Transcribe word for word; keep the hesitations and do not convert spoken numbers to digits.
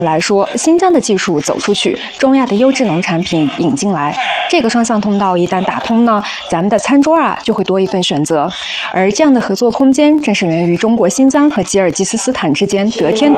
来说，新疆的技术走出去，中亚的优质农产品引进来，这个双向通道一旦打通呢，咱们的餐桌啊就会多一份选择。而这样的合作空间，正是源于中国新疆和吉尔吉斯斯坦之间得天